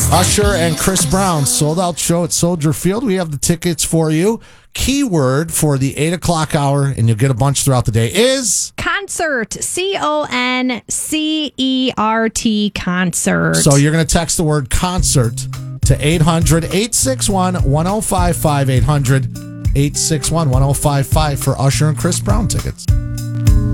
Usher and Chris Brown, sold out show at Soldier Field. We have the tickets for you. Keyword for the 8 o'clock hour, and you'll get a bunch throughout the day, is Concert. CONCERT concert. So you're going to text the word concert to 800-861-1055, 800-861-1055 for Usher and Chris Brown tickets.